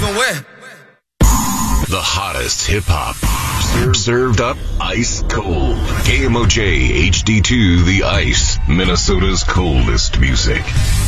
even wet. The hottest hip-hop. Served up ice cold. KMOJ HD2 The Ice. Minnesota's coldest music.